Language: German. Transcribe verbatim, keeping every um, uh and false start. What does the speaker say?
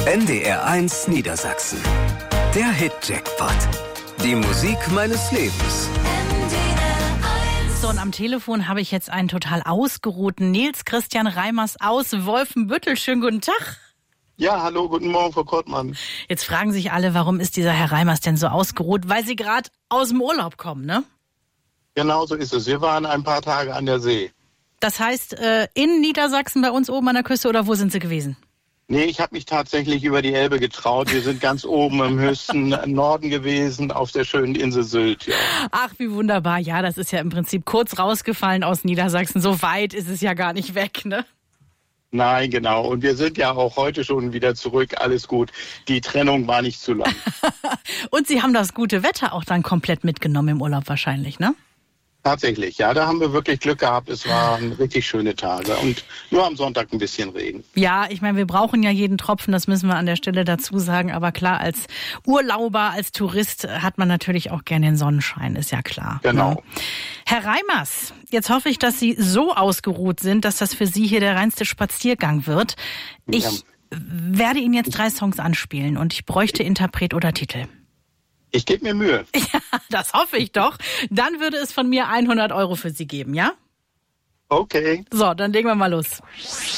N D R eins Niedersachsen. Der Hit-Jackpot. Die Musik meines Lebens. So, und am Telefon habe ich jetzt einen total ausgeruhten Nils Christian Reimers aus Wolfenbüttel. Schönen guten Tag. Ja, hallo, guten Morgen, Frau Kortmann. Jetzt fragen sich alle, warum ist dieser Herr Reimers denn so ausgeruht? Weil Sie gerade aus dem Urlaub kommen, ne? Genau so ist es. Wir waren ein paar Tage an der See. Das heißt, in Niedersachsen bei uns oben an der Küste, oder wo sind Sie gewesen? Nee, ich habe mich tatsächlich über die Elbe getraut. Wir sind ganz oben im höchsten Norden gewesen, auf der schönen Insel Sylt. Ja. Ach, wie wunderbar. Ja, das ist ja im Prinzip kurz rausgefallen aus Niedersachsen. So weit ist es ja gar nicht weg, ne? Nein, genau. Und wir sind ja auch heute schon wieder zurück. Alles gut. Die Trennung war nicht zu lang. Und Sie haben das gute Wetter auch dann komplett mitgenommen im Urlaub wahrscheinlich, ne? Tatsächlich, ja, da haben wir wirklich Glück gehabt. Es waren richtig schöne Tage und nur am Sonntag ein bisschen Regen. Ja, ich meine, wir brauchen ja jeden Tropfen, das müssen wir an der Stelle dazu sagen. Aber klar, als Urlauber, als Tourist hat man natürlich auch gerne den Sonnenschein, ist ja klar. Genau. Ne? Herr Reimers, jetzt hoffe ich, dass Sie so ausgeruht sind, dass das für Sie hier der reinste Spaziergang wird. Ich ja. werde Ihnen jetzt drei Songs anspielen und ich bräuchte Interpret oder Titel. Ich gebe mir Mühe. Ja, das hoffe ich doch. Dann würde es von mir hundert Euro für Sie geben, ja? Okay. So, dann legen wir mal los.